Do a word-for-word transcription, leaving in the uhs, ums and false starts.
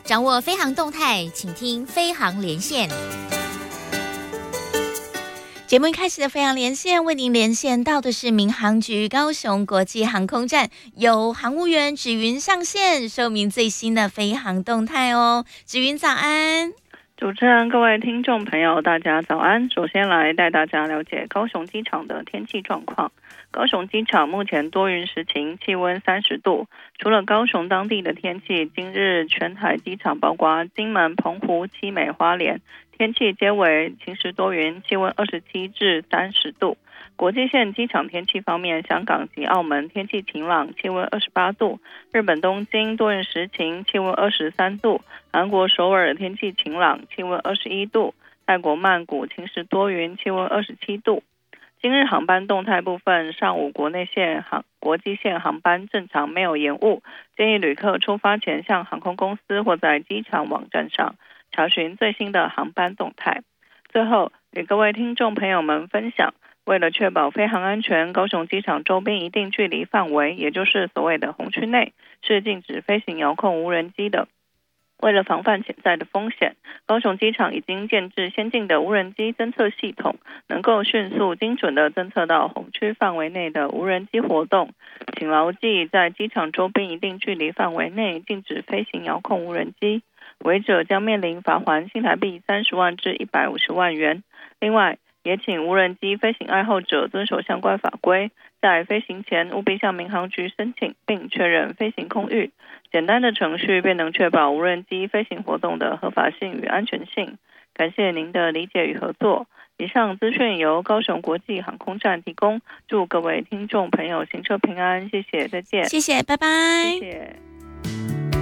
掌握飞航动态，请听飞航连线。 节目一开始的飞航连线，为您连线到的是民航局高雄国际航空站，有航务员芷云上线，说明最新的飞航动态哦。芷云早安。 主持人，各位听众朋友，大家早安。首先来带大家了解高雄机场的天气状况。高雄机场目前多云时晴，气温三十度。除了高雄当地的天气，今日全台机场包括金门、澎湖、七美、花莲，天气皆为晴时多云，气温二十七至三十度。国际线机场天气方面，香港及澳门天气晴朗，气温二十八度；日本东京多云时晴，气温二十三度；韩国首尔天气晴朗，气温二十一度；泰国曼谷晴时多云，气温二十七度。今日航班动态部分，上午国内线航国际线航班正常，没有延误，建议旅客出发前向航空公司或在机场网站上查询最新的航班动态。最后与各位听众朋友们分享，为了确保飞航安全，高雄机场周边一定距离范围，也就是所谓的红区内，是禁止飞行遥控无人机的。为了防范潜在的风险，高雄机场已经建置先进的无人机侦测系统，能够迅速精准地侦测到红区范围内的无人机活动。请牢记，在机场周边一定距离范围内禁止飞行遥控无人机，违者将面临罚锾新台币三十万至一百五十万元。另外，也请无人机飞行爱好者遵守相关法规，在飞行前务必向民航局申请并确认飞行空域，简单的程序便能确保无人机飞行活动的合法性与安全性。感谢您的理解与合作。以上资讯由高雄国际航空站提供，祝各位听众朋友行车平安，谢谢，再见。 谢谢，拜拜。 谢谢。